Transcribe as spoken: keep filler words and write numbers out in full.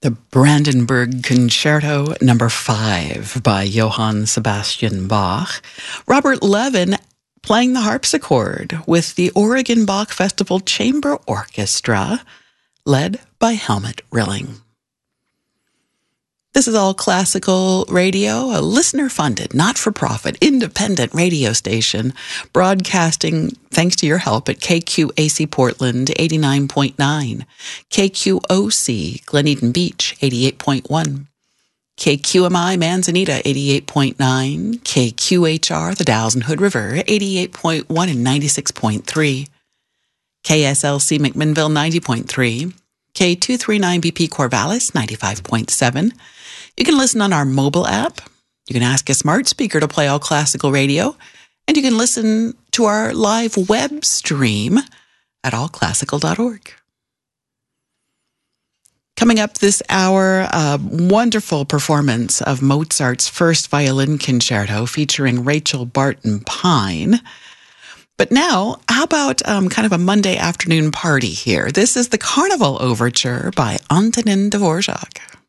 The Brandenburg Concerto Number Five by Johann Sebastian Bach. Robert Levin playing the harpsichord with the Oregon Bach Festival Chamber Orchestra, led by Helmut Rilling. This is All Classical Radio, a listener-funded, not-for-profit, independent radio station, broadcasting thanks to your help at K Q A C Portland, eighty-nine point nine, K Q O C Glen Beach, eighty-eight point one, K Q M I Manzanita, eighty-eight point nine, K Q H R The Dalles and Hood River, eighty-eight point one and ninety-six point three, K S L C McMinnville, ninety point three, K two thirty-nine B P Corvallis, ninety-five point seven. You can listen on our mobile app. You can ask a smart speaker to play All Classical Radio. And you can listen to our live web stream at all classical dot org. Coming up this hour, a wonderful performance of Mozart's First Violin Concerto featuring Rachel Barton Pine. But now, how about um, kind of a Monday afternoon party here? This is the Carnival Overture by Antonin Dvorak.